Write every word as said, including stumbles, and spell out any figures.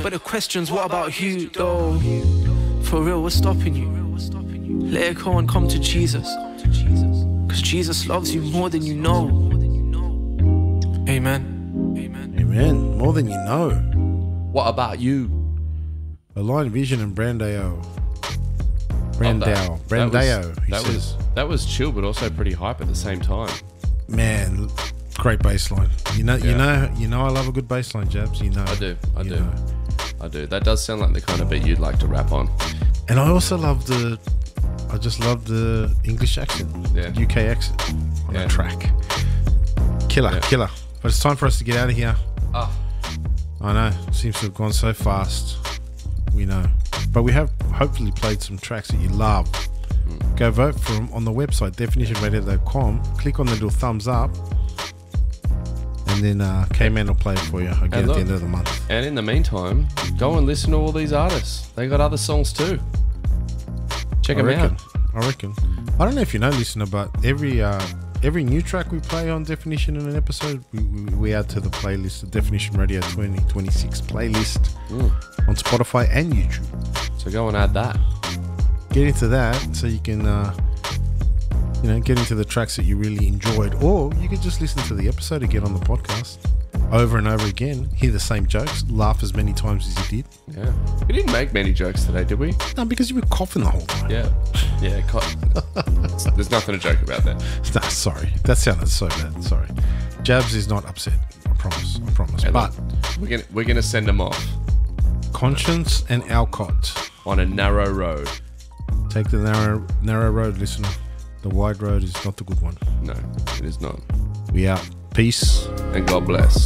But the question's what about you, though? For real, what's stopping you? Let it go and come to Jesus. Cause Jesus loves you more than you know. Amen. Amen. Amen. More than you know. What about you? Align Vision and Brandao. Brandao. Brandao, That was, he that says. was that was chill, but also pretty hype at the same time. Man, great bass line. You know, you Yeah. know, you know I love a good bass line, Jabs. You know. I do, I You do, know. I do. That does sound like the kind of beat you'd like to rap on. And I also love the I just love the English accent. Yeah. U K accent on Yeah. a track. Killer, Yeah. killer. But it's time for us to get out of here. Ah, I know, seems to have gone so fast. We know. But we have hopefully played some tracks that you love. Mm. Go vote for them on the website, definition radio dot com. Click on the little thumbs up. And then uh, K-Man will play it for you again And at look, the end of the month. and in the meantime, go and listen to all these artists. They got other songs too. Check I them reckon. out. I reckon. I don't know if you know, listener, but every uh, every new track we play on Definition in an episode, we, we, we add to the playlist, the Definition Radio twenty twenty-six playlist Mm. on Spotify and YouTube. So go and add that. Get into that so you can, uh, you know, get into the tracks that you really enjoyed, or you can just listen to the episode again on the podcast over and over again. Hear the same jokes, laugh as many times as you did. Yeah. We didn't make many jokes today, did we? No, because you were coughing the whole time. Yeah. Yeah. Co- There's nothing to joke about there. No, sorry. That sounded so bad. Sorry. Jabs is not upset. I promise. I promise. Hey, but look, we're gonna we're gonna send them off Conscience and Alcott. on a narrow road. Take the narrow narrow road, listener. The wide road is not the good one. No, it is not. We out. Peace. And God bless.